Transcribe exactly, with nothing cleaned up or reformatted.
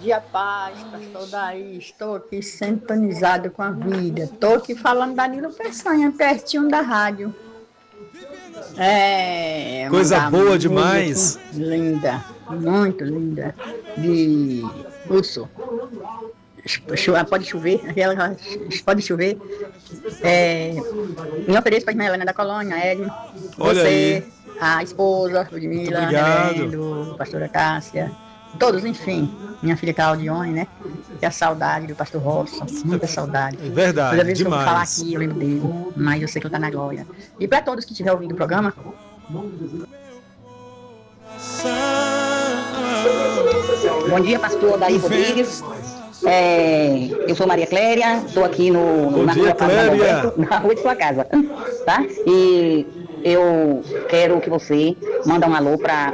dia, paz, pastor Daí. Estou aqui sintonizado com a vida. Estou aqui falando da Nilo Peçanha, pertinho da rádio. É, coisa boa demais. Linda, muito linda. De urso. Pode chover, aquela, pode chover. É, me ofereço para a irmã Helena da Colônia, Hélio. Olha você, aí. a esposa, Ludmila, Reverendo, a pastora Cássia, todos, enfim. Minha filha Claudione, né? E a saudade do pastor Robson, muita saudade. Verdade, Toda vez demais. que eu vou falar aqui, eu lembro dele, mas eu sei que ele está na glória. E para todos que estiverem ouvindo o programa. Bom dia, pastor Daí Rodrigues. É, eu sou Maria Cléria, estou aqui no, Bom na, dia, rua Cléria. na rua de sua casa, tá? E eu quero que você manda um alô para